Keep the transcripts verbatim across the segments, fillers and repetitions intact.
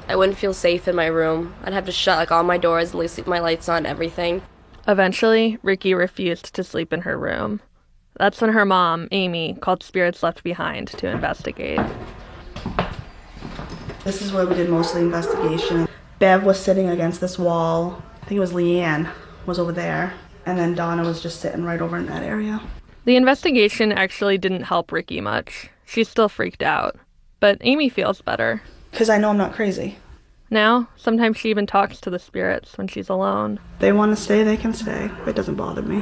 I wouldn't feel safe in my room. I'd have to shut like all my doors and leave my lights on and everything. Eventually, Ricky refused to sleep in her room. That's when her mom, Amy, called Spirits Left Behind to investigate. This is where we did most of the investigation. Bev was sitting against this wall. I think it was Leanne was over there. And then Donna was just sitting right over in that area. The investigation actually didn't help Ricky much. She's still freaked out. But Amy feels better. Because I know I'm not crazy. Now, sometimes she even talks to the spirits when she's alone. If they want to stay, they can stay. It doesn't bother me.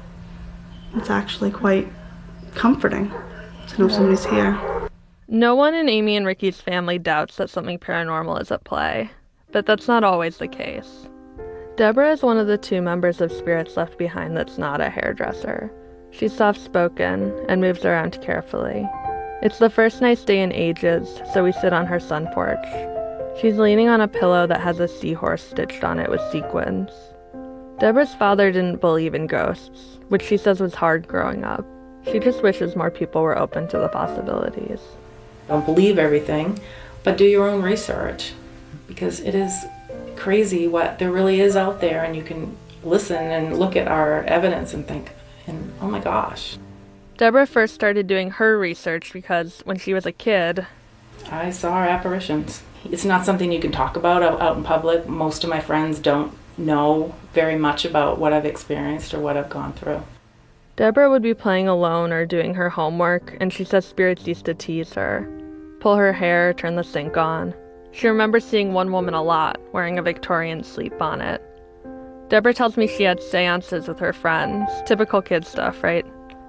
It's actually quite comforting to know somebody's here. No one in Amy and Ricky's family doubts that something paranormal is at play, but that's not always the case. Deborah is one of the two members of Spirits Left Behind that's not a hairdresser. She's soft-spoken and moves around carefully. It's the first nice day in ages, so we sit on her sun porch. She's leaning on a pillow that has a seahorse stitched on it with sequins. Deborah's father didn't believe in ghosts, which she says was hard growing up. She just wishes more people were open to the possibilities. Don't believe everything, but do your own research, because it is crazy what there really is out there, and you can listen and look at our evidence and think, and oh my gosh. Deborah first started doing her research because when she was a kid, I saw apparitions. It's not something you can talk about out, out in public. Most of my friends don't know very much about what I've experienced or what I've gone through. Deborah would be playing alone or doing her homework, and she says spirits used to tease her, pull her hair, turn the sink on. She remembers seeing one woman a lot, wearing a Victorian sleep bonnet. Deborah tells me she had seances with her friends, typical kid stuff, right?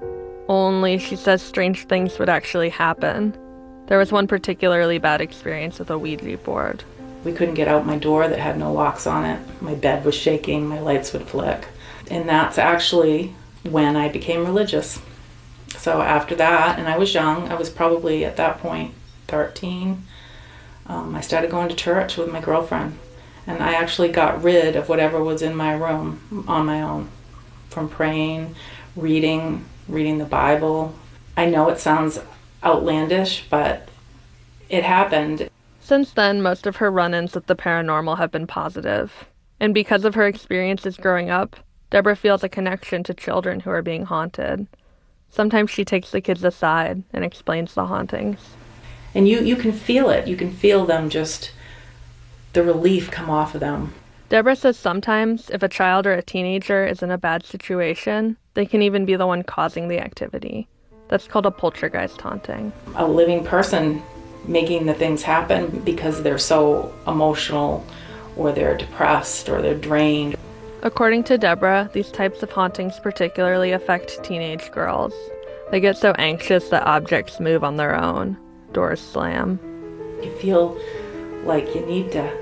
Only, she says strange things would actually happen. There was one particularly bad experience with a Ouija board. We couldn't get out my door that had no locks on it. My bed was shaking, my lights would flick. And that's actually when I became religious. So after that, and I was young, I was probably at that point thirteen, um, I started going to church with my girlfriend. And I actually got rid of whatever was in my room on my own, from praying, reading, reading the Bible. I know it sounds outlandish, but it happened. Since then, most of her run-ins with the paranormal have been positive. And because of her experiences growing up, Deborah feels a connection to children who are being haunted. Sometimes she takes the kids aside and explains the hauntings. And you, you can feel it. You can feel them just, the relief come off of them. Deborah says sometimes, if a child or a teenager is in a bad situation, they can even be the one causing the activity. That's called a poltergeist haunting. A living person making the things happen because they're so emotional, or they're depressed, or they're drained. According to Deborah, these types of hauntings particularly affect teenage girls. They get so anxious that objects move on their own. Doors slam. You feel like you need to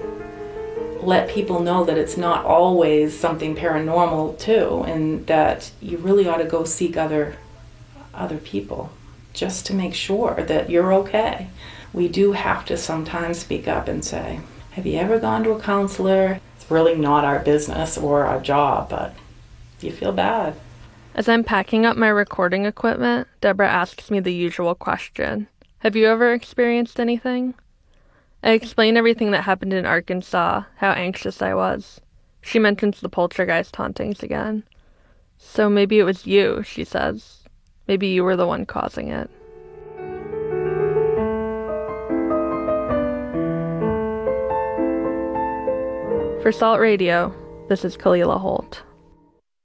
let people know that it's not always something paranormal too, and that you really ought to go seek other other people just to make sure that you're okay. We do have to sometimes speak up and say, have you ever gone to a counselor? It's really not our business or our job, but you feel bad. As I'm packing up my recording equipment, Deborah asks me the usual question. Have you ever experienced anything? I explain everything that happened in Arkansas, how anxious I was. She mentions the poltergeist hauntings again. So maybe it was you, she says. Maybe you were the one causing it. For Salt Radio, this is Kalila Holt.